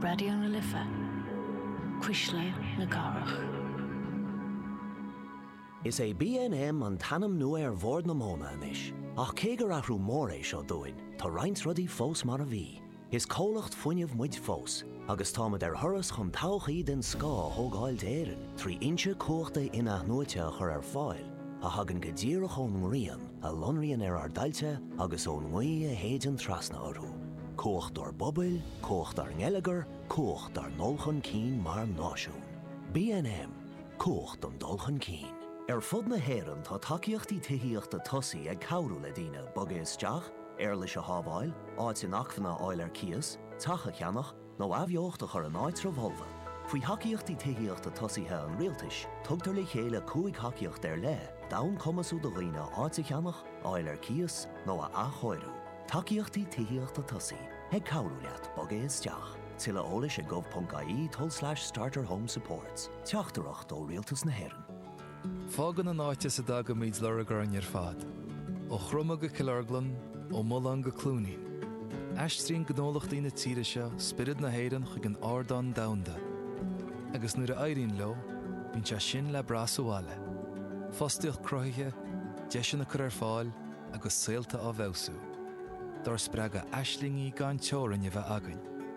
Radio na Lifa. Quisle na Garach. Is é B&M an tanam nua bhord na móna inis. Ach cé gur athrú mór é seo dúin, tá roinnt rudí fós mar a bhí. Is cólacht fuinneamh muid fós, agus támad thuras chun tauchaí den scá thógáil d'éireann, trí inse cóchta ina nuaite chur fáil, a hagan go ddíreach ón ngrian, a lonraíonn ar dailte agus ón ngaí a héidean trasna orthú. Cócht ar bobail, cócht ar ngeileagar, cócht ar nolchan cín mar náisiún. B&M, cócht an dulchan cín. Fud na héireann tá takeíochtaí tithiíochta tosaí ag cabhrú le daoine boga isteach, leis a hábháil, áit in achfanna áil ar cias, tacha cheannach, nó abheochta chur an áit bholva. Faoi hacaíochtaí tithiíochta tosaithe an rialtais, tugtar le chéile cúig hacaíocht le, dán cumasú do dhaoine áit a cheannach, áil ar cias, nó a achóirú. Takeíochtaí tithiíochta tosaí, ag cabhrú leat boga isteach. Tila ólis a gov.ie/starter home supports. Teachtarach ó rialtas na héireann. Fágan an áite sa dag a míid leragar an ar fad. Ó chruma go Killarglan, ó Mullan go Clúnaín. Aistrín gnólachtaí na tíre seo, spirid na héireann chuig an ardán damhanda. Agus nuair a éiríonn leo, bíonn sé sin le brasúáile. Fostaíoch cruthaithe, deise na chur ar fáil, agus saolta á bhebhsú. Dar spreaga aislingaí gan teorann a bheith againn.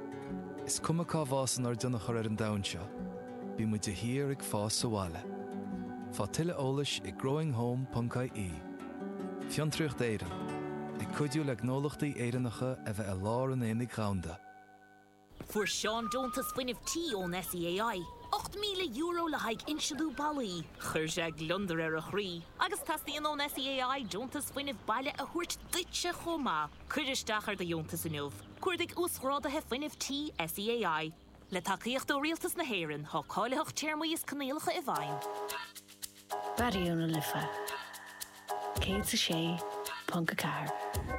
Is cumacá bhásan ar duna chur ar an damhan seo, bí muid a hír ag fás súáile. Fá tuile ólis i growinghome.ie. Fiontraíocht éireann, ag cuidiú le gnólachtaí éireannacha a bheith a lár an éananig ghaunda. Fuair Seán Dúntas fuinneamh tí ón SEAI, €8,000 le haig inseadú ballaí, chuir sé glundar ar a chrí. Agus tastíon ón SEAI Dúntas fuinneamh baile a thuirt duitse chomá, chuiristeach ar de Dúntas inniuh. Cuirdig úsrádathe fuinneamh tí SEAI. Le takeíocht ó rialtas na héireann, thá cáileach téirmí is canéalacha i bhain. Radio na Lifa. Cé sa sé, Punca Car.